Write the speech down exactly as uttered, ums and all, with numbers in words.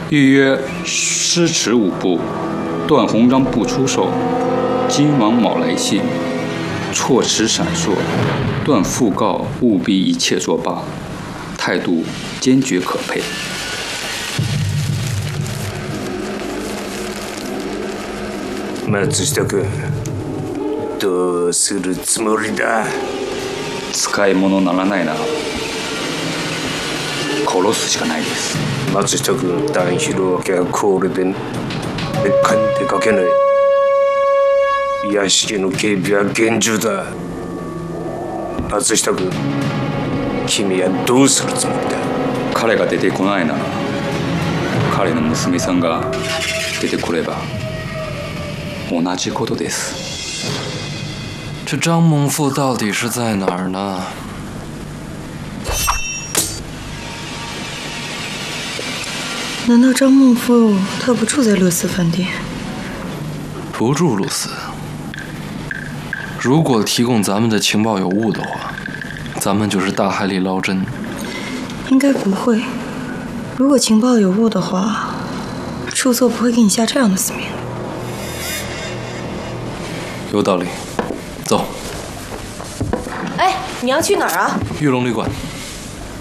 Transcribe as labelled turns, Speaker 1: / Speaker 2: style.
Speaker 1: 预约诗词五部，段鸿章不出售，金王卯来信，措辞闪烁，段复告务必一切作罢，态度坚决可佩。
Speaker 2: 松下君、どうするつもりだ？
Speaker 1: 使い物ならないなら殺すしかないです。
Speaker 2: 松下君、段広明はこれで別館に出かけない。屋敷の警備は厳重だ。松下君、君はどうするつもりだ？
Speaker 1: 彼が出てこないなら彼の娘さんが出てこれば同じことです。
Speaker 3: 这张孟父到底是在哪儿呢？
Speaker 4: 难道张孟父他不住在乐思饭店？
Speaker 3: 不住露丝。如果提供咱们的情报有误的话，咱们就是大海里捞针。
Speaker 4: 应该不会。如果情报有误的话，出错不会给你下这样的死命。
Speaker 3: 有道理，走。
Speaker 5: 哎，你要去哪儿啊？
Speaker 3: 玉龙旅馆。